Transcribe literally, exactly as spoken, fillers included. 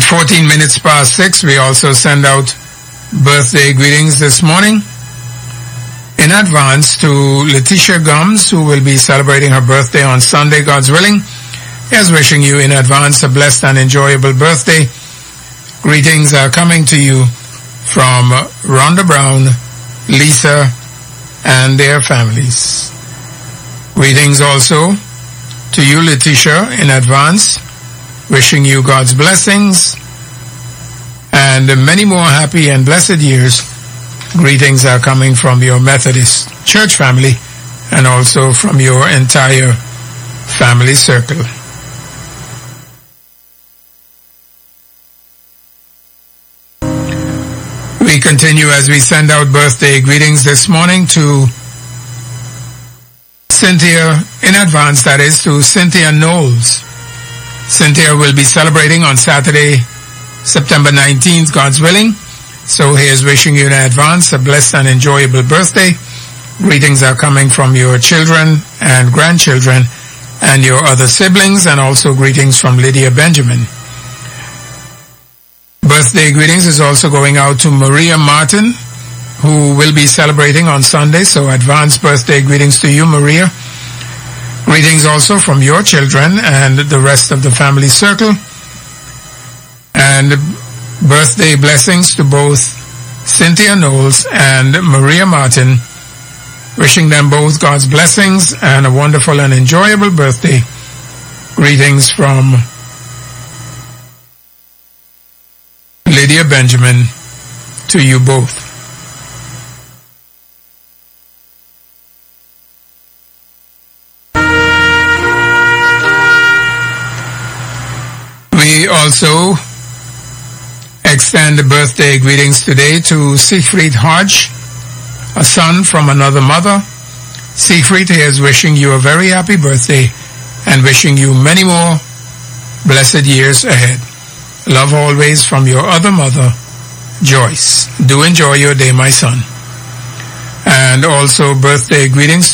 fourteen minutes past six, we also send out birthday greetings this morning in advance to Letitia Gums, who will be celebrating her birthday on Sunday, God's willing. Here's wishing you in advance a blessed and enjoyable birthday. Greetings are coming to you from Rhonda Brown, Lisa, and their families. Greetings also to you, Letitia, in advance, wishing you God's blessings and many more happy and blessed years. Greetings are coming from your Methodist church family and also from your entire family circle. We continue as we send out birthday greetings this morning to Cynthia, in advance, that is, to Cynthia Knowles. Cynthia will be celebrating on Saturday, September nineteenth, God's willing. So here's wishing you in advance a blessed and enjoyable birthday. Greetings are coming from your children and grandchildren and your other siblings, and also greetings from Lydia Benjamin. Birthday greetings is also going out to Maria Martin, who will be celebrating on Sunday. So advance birthday greetings to you, Maria. Greetings also from your children and the rest of the family circle. And birthday blessings to both Cynthia Knowles and Maria Martin. Wishing them both God's blessings and a wonderful and enjoyable birthday. Greetings from Lydia Benjamin to you both. We also extend birthday greetings today to Siegfried Hodge, a son from another mother. Siegfried is wishing you a very happy birthday and wishing you many more blessed years ahead. Love always from your other mother, Joyce. Do enjoy your day, my son. And also birthday greetings